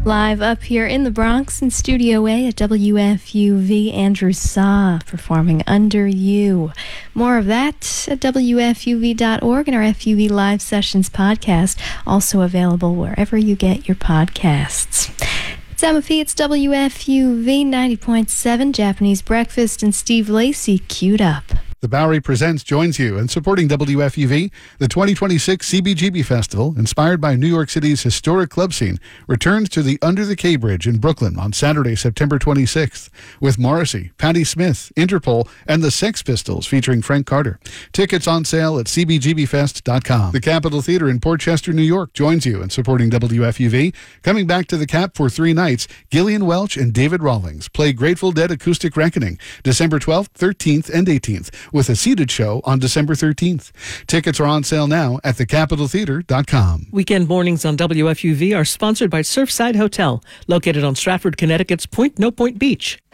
Live up here in the Bronx in Studio A at WFUV, Andrew Saw performing Under You. More of that at WFUV.org and our FUV Live Sessions podcast, also available wherever you get your podcasts. It's Emma P. It's WFUV 90.7 Japanese Breakfast, and Steve Lacey queued up. The Bowery Presents joins you in supporting WFUV. The 2026 CBGB Festival, inspired by New York City's historic club scene, returns to the Under the K Bridge in Brooklyn on Saturday, September 26th, with Morrissey, Patti Smith, Interpol, and the Sex Pistols featuring Frank Carter. Tickets on sale at cbgbfest.com. The Capitol Theater in Port Chester, New York joins you in supporting WFUV. Coming back to the Cap for 3 nights, Gillian Welch and David Rawlings play Grateful Dead Acoustic Reckoning, December 12th, 13th, and 18th, with a seated show on December 13th. Tickets are on sale now at thecapitoltheater.com. Weekend mornings on WFUV are sponsored by Surfside Hotel, located on Stratford, Connecticut's Point No Point Beach.